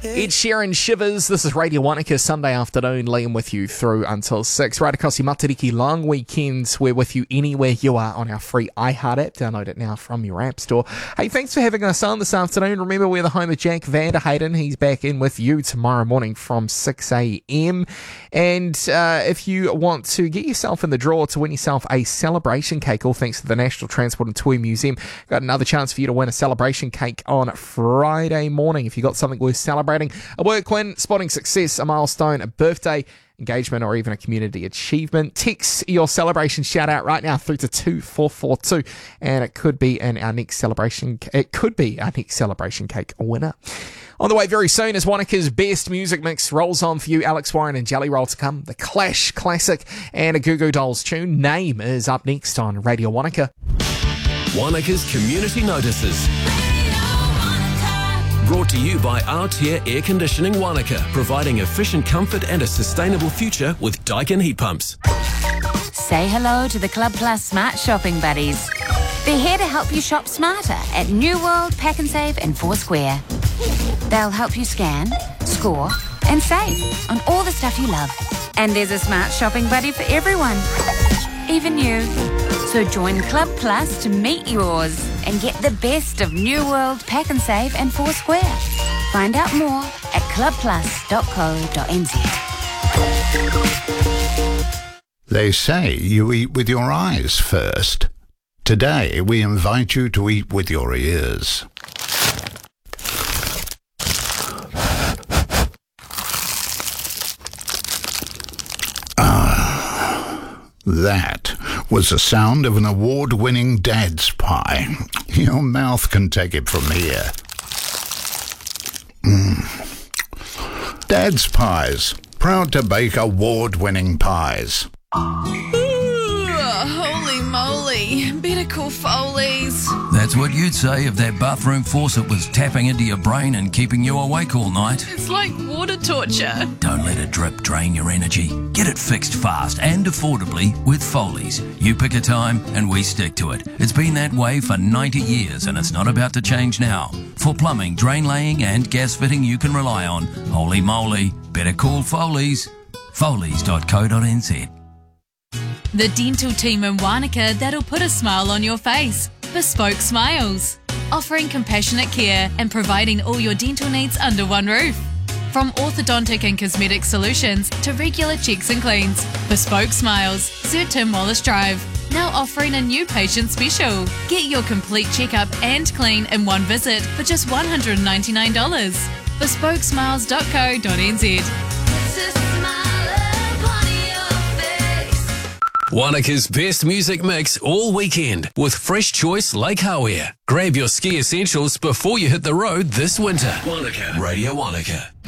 Ed Sheeran, Shivers. This is Radio Wanaka, Sunday afternoon. Liam with you through until 6. Right across your Matariki long weekends. We're with you anywhere you are on our free iHeart app. Download it now from your app store. Hey, thanks for having us on this afternoon. Remember, we're the home of Jack Vanderhayden. He's back in with you tomorrow morning from 6 a.m. And if you want to get yourself in the draw to win yourself a celebration cake, all thanks to the National Transport and Toy Museum, got another chance for you to win a celebration cake on Friday morning. If you got something worth celebrating, a work win, spotting success, a milestone, a birthday, engagement, or even a community achievement, text your celebration shout out right now through to 24442, and it could be our next celebration cake winner. On the way very soon as Wanaka's best music mix rolls on for you, Alex Warren and Jelly Roll to come, the Clash classic, and a Goo Goo Dolls tune. Name is up next on Radio Wanaka. Wanaka's Community Notices. Brought to you by Aotea Air Conditioning Wanaka, providing efficient comfort and a sustainable future with Daikin heat pumps. Say hello to the Club Plus Smart Shopping Buddies. They're here to help you shop smarter at New World, Pack and Save and Foursquare. They'll help you scan, score and save on all the stuff you love. And there's a smart shopping buddy for everyone, even you. So join Club Plus to meet yours and get the best of New World, Pack and Save and Foursquare. Find out more at clubplus.co.nz. They say you eat with your eyes first. Today, we invite you to eat with your ears. That was the sound of an award-winning Dad's Pie. Your mouth can take it from here. Dad's Pies, proud to bake award-winning pies. Holy moly, better call Foley's. That's what you'd say if that bathroom faucet was tapping into your brain and keeping you awake all night. It's like water torture. Don't let a drip drain your energy. Get it fixed fast and affordably with Foley's. You pick a time and we stick to it. It's been that way for 90 years and it's not about to change now. For plumbing, drain laying and gas fitting you can rely on. Holy moly, better call Foley's. Foley's.co.nz. The dental team in Wanaka that'll put a smile on your face. Bespoke Smiles. Offering compassionate care and providing all your dental needs under one roof. From orthodontic and cosmetic solutions to regular checks and cleans. Bespoke Smiles, Sir Tim Wallace Drive. Now offering a new patient special. Get your complete checkup and clean in one visit for just $199. Bespokesmiles.co.nz. Wanaka's best music mix all weekend with Fresh Choice Lake Hawea. Grab your ski essentials before you hit the road this winter. Wanaka. Radio Wanaka.